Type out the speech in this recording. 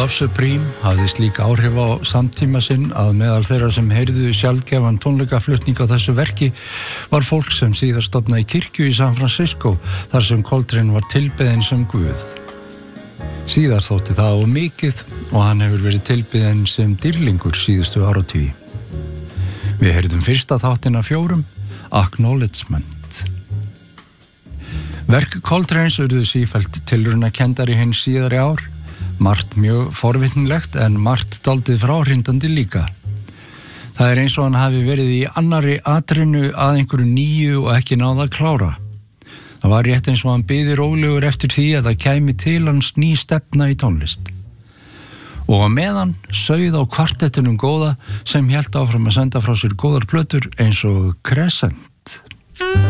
Love Supreme hafði slík áhrif á samtíma sinn að meðal þeirra sem heyrðu sjaldgæfan tónleikaflutning á þessu verki var fólk sem síðar stofnaði kirkju í San Francisco þar sem Coltrane var tilbeðinn sem guð. Síðar þótti það á mikið og hann hefur verið tilbeðinn sem dýrlingur síðustu áratugi. Við heyrðum fyrsta þáttin af 4, Acknowledgement. Verk Coltrane's urðu sífellt tilraunakendari hinn síðari ár, margt mjög forvitnilegt en margt dálítið fráhrindandi líka. Það er eins og hann hafi verið í annarri atrinu að einhverju nýju og ekki náða að klára. Það var rétt eins og hann biði rólegur eftir því að það kæmi til hans ný stefna í tónlist. Og á meðan sauð á kvartettinum góða sem hélt áfram að senda frá sér góðar plötur eins og Crescent.